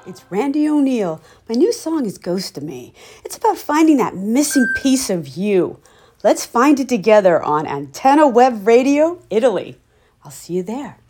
It's Randy O'Neill. My new song is Ghost of Me. It's about finding that missing piece of you. Let's find it together on Antenna Web Radio, Italy. I'll see you there.